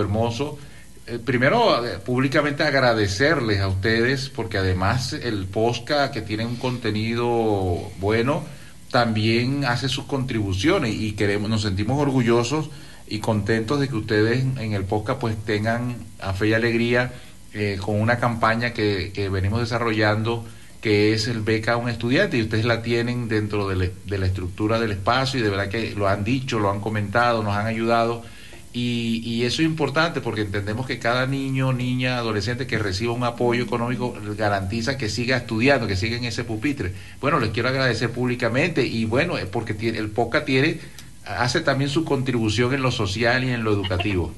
hermoso. Primero, públicamente agradecerles a ustedes, porque además el podcast, que tiene un contenido bueno, también hace sus contribuciones, y nos sentimos orgullosos y contentos de que ustedes en el podcast pues tengan a Fe y Alegría, con una campaña que venimos desarrollando, que es el beca a un estudiante, y ustedes la tienen dentro de la estructura del espacio, y de verdad que lo han dicho, lo han comentado, nos han ayudado, y eso es importante, porque entendemos que cada niño, niña, adolescente que reciba un apoyo económico garantiza que siga estudiando, que siga en ese pupitre. Bueno, les quiero agradecer públicamente, y bueno, porque el POCA hace también su contribución en lo social y en lo educativo.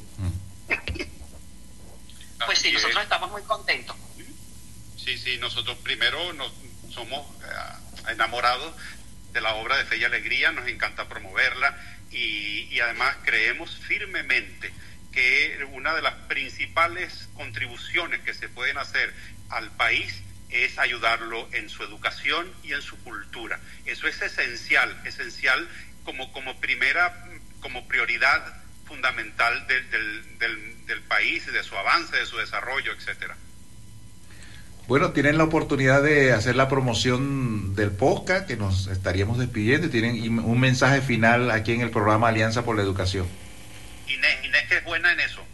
Pues sí, nosotros estamos muy contentos. Sí, nosotros primero somos enamorados de la obra de Fe y Alegría, nos encanta promoverla, y además creemos firmemente que una de las principales contribuciones que se pueden hacer al país es ayudarlo en su educación y en su cultura. Eso es esencial como prioridad fundamental del país, de su avance, de su desarrollo, etcétera. Bueno, tienen la oportunidad de hacer la promoción del podcast, que nos estaríamos despidiendo, y tienen un mensaje final aquí en el programa Alianza por la Educación. Inés que es buena en eso.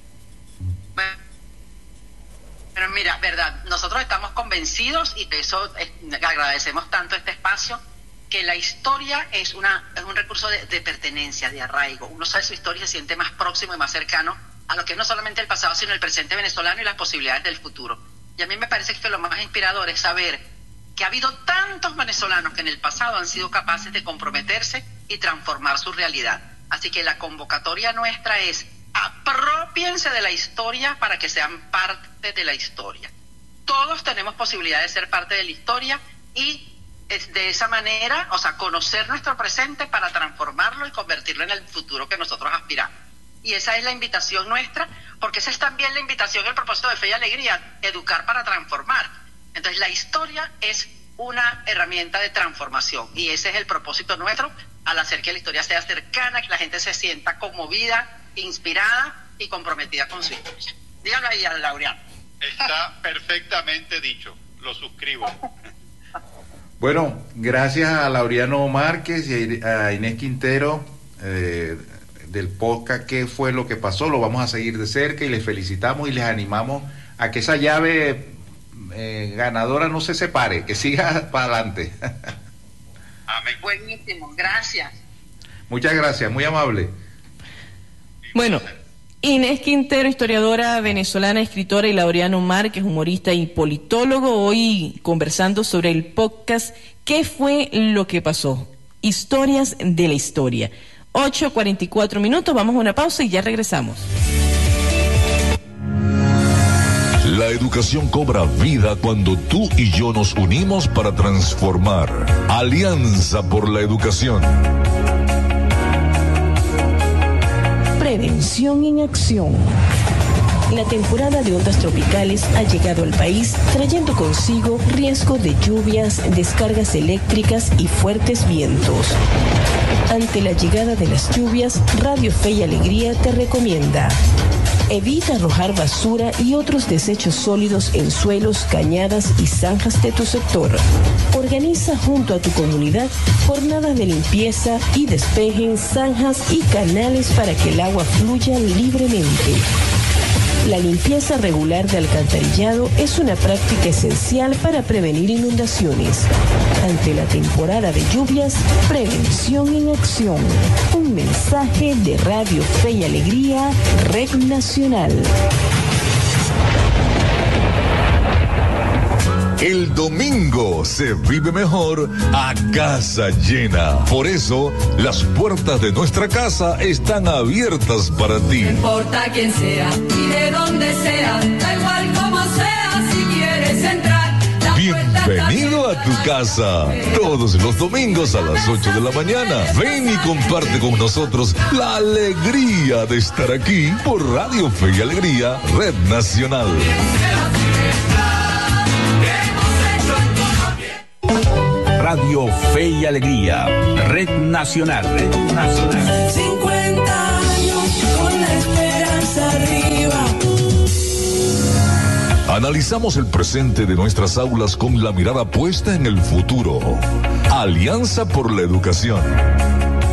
Pero mira, verdad, nosotros estamos convencidos, y de eso agradecemos tanto este espacio, que la historia es un recurso de pertenencia, de arraigo. Uno sabe su historia y se siente más próximo y más cercano a lo que es no solamente el pasado, sino el presente venezolano y las posibilidades del futuro. Y a mí me parece que lo más inspirador es saber que ha habido tantos venezolanos que en el pasado han sido capaces de comprometerse y transformar su realidad. Así que la convocatoria nuestra es: aprópiense de la historia para que sean parte de la historia. Todos tenemos posibilidad de ser parte de la historia, y de esa manera, conocer nuestro presente para transformarlo y convertirlo en el futuro que nosotros aspiramos. Y esa es la invitación nuestra, porque esa es también la invitación, el propósito de Fe y Alegría: educar para transformar. Entonces la historia es una herramienta de transformación, y ese es el propósito nuestro, al hacer que la historia sea cercana, que la gente se sienta conmovida, inspirada y comprometida con su historia. Dígalo ahí a Laureano. Está perfectamente dicho, lo suscribo. Bueno, gracias a Laureano Márquez y a Inés Quintero, del podcast ¿Qué fue lo que pasó? Lo vamos a seguir de cerca, y les felicitamos y les animamos a que esa llave ganadora no se separe, que siga para adelante. Amén. Buenísimo, gracias. Muchas gracias, muy amable. Bueno, Inés Quintero, historiadora venezolana, escritora, y Laureano Márquez, humorista y politólogo, hoy conversando sobre el podcast ¿Qué fue lo que pasó? Historias de la historia. 8:44, vamos a una pausa y ya regresamos. La educación cobra vida cuando tú y yo nos unimos para transformar. Alianza por la Educación. Prevención en acción. La temporada de ondas tropicales ha llegado al país, trayendo consigo riesgo de lluvias, descargas eléctricas y fuertes vientos. Ante la llegada de las lluvias, Radio Fe y Alegría te recomienda: evita arrojar basura y otros desechos sólidos en suelos, cañadas y zanjas de tu sector. Organiza junto a tu comunidad jornadas de limpieza y despejen zanjas y canales para que el agua fluya libremente. La limpieza regular de alcantarillado es una práctica esencial para prevenir inundaciones. Ante la temporada de lluvias, prevención en acción. Un mensaje de Radio Fe y Alegría, Red Nacional. El domingo se vive mejor a casa llena. Por eso, las puertas de nuestra casa están abiertas para ti. No importa quién sea y de dónde sea, da igual como sea, si quieres entrar. Bienvenido a tu casa. Todos los domingos a las 8 de la mañana. Ven y comparte con nosotros la alegría de estar aquí por Radio Fe y Alegría, Red Nacional. Radio Fe y Alegría, Red Nacional. Red Nacional. 50 años con la esperanza arriba. Analizamos el presente de nuestras aulas con la mirada puesta en el futuro. Alianza por la Educación.